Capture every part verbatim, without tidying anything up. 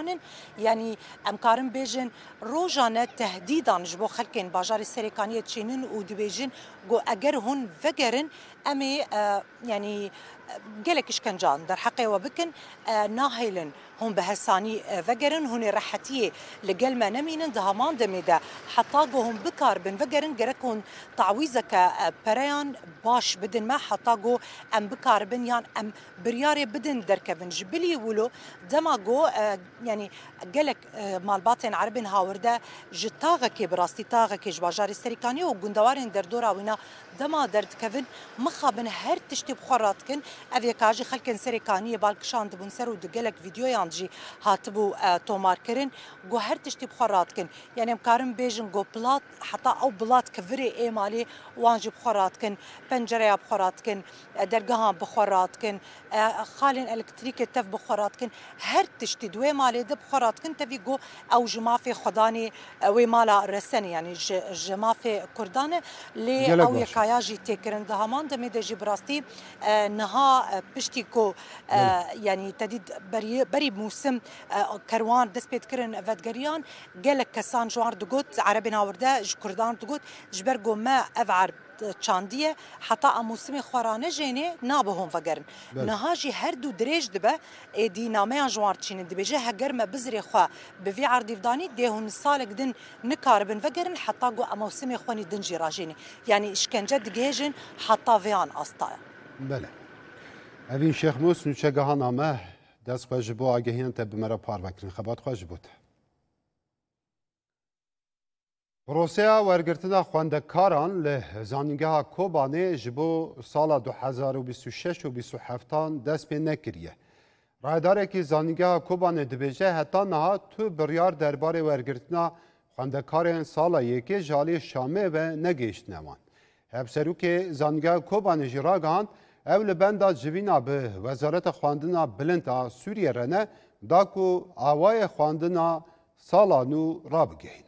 وانن يعني ام كارن بيجن روجانا تهديدا جبو خلكن باجار السريكانيه تشينن ودبيجن جو اگر هون فقرن امي آه يعني قالك اشكنجان در حقي وبكن آه ناهيلن هم بهساني آه فقرن هون رحتيه لقل ما نمينن دهمان دميدا حطاقو هم بكار بن فقرن قركون تعويزك آه بريان باش بدن ما حطاقو ام بكار بن يان ام برياري بدن دركبن جبلي ولو دماغو آه يعني قالك آه مال باطن عربن هاورده جتاغك براستي تاغك جباجار السريكاني وقندوارن دردورا وينا دما درد كفن مخابن هر تشتي بخوراتكن افي كاجي خلكن سريكانيه بالكشان دبون سر ودقلك فيديو يانجي هاتبو آه تومار كرن جو هر تشتي بخوراتكن يعني مكارم بيجن جو بلاط حتى او بلاط كفري اي مالي وانجي بخوراتكن بنجريا بخوراتكن درقها بخوراتكن آه خالن الكتريك تف بخوراتكن هر تشتي دوي مالي دب بخوراتكن تفي جو او جمافي خداني وي مالا رسني يعني جمافي كردانه لي او يكاياجي تكرن دهمان دمي دجي براستي آه نها بشتيكو آه يعني تديد بري بري موسم آه كروان دسبيت كرن فدغريان قالك كسان جوار دغوت عربنا ورده كردان دغوت جبرغو ما افعر تشانديه حتى موسم خورانه جيني نابهم فقرن نهاجي هردو دريج دبه دينامه جوار تشين دبجه هجر ما بزري خو بفي عرض فداني دهون سالك دن نكاربن فقرن حتى جو موسم خواني دنجي راجيني يعني اشكنجه دجيجن حتى فيان استا بله اوین شیخ موس نوچگاه نامه دست خوش بو آگهیان تب مرا پار بکرین خبات خوش بود روسیا ورگرتنا خواندکاران له زانینگاه کوبانه جبو سال دو هزار و بیست و شش و بیست و هفت دست پی نکریه رایداره که زانینگاه کوبانه دبیجه حتی نها تو بریار درباره ورگرتنا خواندکاران سال یکی جالی شامه و نگیشت نوان هفسرو که زانینگاه کوبانه جراگاند اول بندا جوینا به وزارت خواندنا بلندا سوریه رنه داکو آوای خواندنا سالانو را بگهین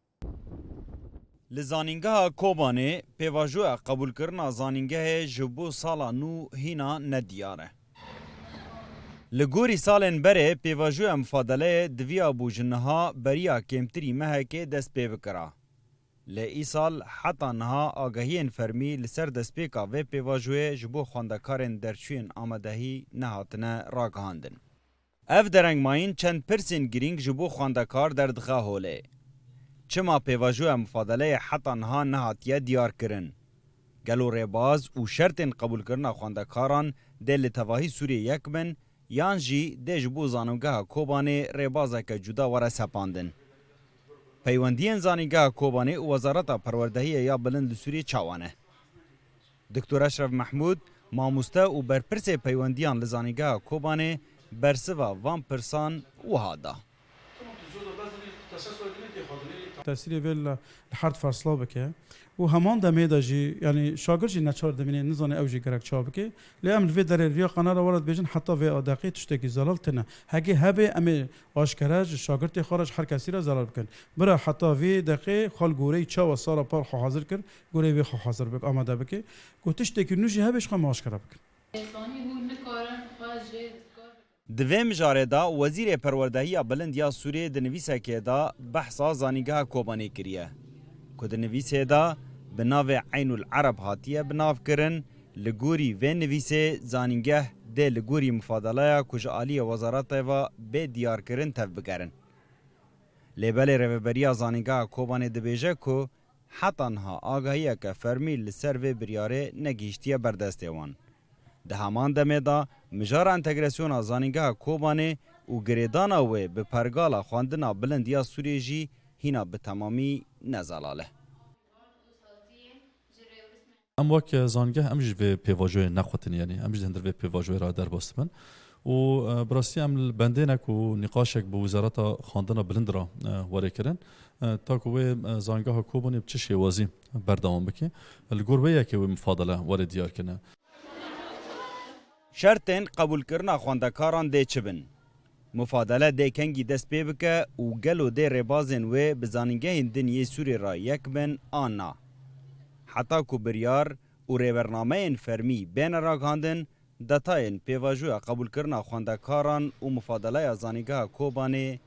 لزانینگاه کوبانه پیواجو قبول کرنا زانینگاه جبو سالانو هینا ندیاره لگوری سالن بره پیواجو مفادله دویا بوجنها بریا کمتری مهکه دست پی بکرا لی سال حتی نها آگاهی فرمی لسر دست پیکا و پیواجوه جبو خواندکارن درچوین آمدهی نهاتنه راگهاندن. اف درنگ ماین چند پرسین گرینگ جبو خواندکار دردخواه هوله. چما پیواجوه مفادله حتی نها نهاتیه دیار کرن. گلو ریباز و شرطن قبول کرنا خواندکاران دل تواهی سوریه یک بن یان جی ده جبو زانوگاه کوبانه ریبازه که جدا وره سپاندن. پیوندین زانینگاه کوبانه و وزارت پروردهی یا بلند سوریه چاوانه. دکتر اشرف محمود ماموسته و برپرس پیوندیان لزانینگاه کوبانه برسوا وان پرسان و هادا. تأثیر ویل لحد فرسلا بکه و همان دمی داجی یعنی شاگر جی نچار دمینه نزانه اوجی گرک چا بکه لیام الوی در الویا قنار وارد بیجن حتی وی آداقی تشتکی زلال تنه هگی هبه امی آشکرج شاگرد خارج هر کسی را زلال بکن برا حتی وی دقیق خال گوری چا و سال پار خو حاضر کر گوری وی خو حاضر بک آماده بکه گو تشتکی نوشی هبش خو آشکرا بکن دوی مجاره دا وزیر پروردهی بلند یا سوریه دنویسه که دا بحثا زانینگاه کوبانه کریه که دنویسه دا بناو عین العرب هاتیه بناو کرن لگوری و نویسه زانینگاه ده لگوری مفادله کجالی وزارت و به دیار کرن تف بگرن. لیبل روبریا زانینگاه کوبانه دبیجه که حتی انها آگاهیه که فرمی لسر و بریاره نگیشتیه بردسته وان. ده همان دمه دا مجار انتگراسیون زانینگاه کوبانه و گریدانا و به پرگالا خواندنا بلندیا سوریه جی هینا به تمامی نزالاله. ام وک زانگه امج به پیواجوی نخوتن یعنی امج هندر به پیواجوی را در باستمن و براستی ام بندینک و نقاشک به وزارت خواندن بلند را وری کردن تا که زانگه کوبانی چه شوازی بردام بکی الگروه که مفاضله وری دیار کنه شرطن قبول کرنا خواندکاران ده چبن مفاضله ده کنگی دست پی بکه و گلو ده ربازن و بزانینگه دنیای سوری را یک بن آنا حتی که بریار و ریورنامه فرمی بین راگاندن دتاین پیواجو قبول کرنا خواندکاران و مفاضله زانینگاه کوبانه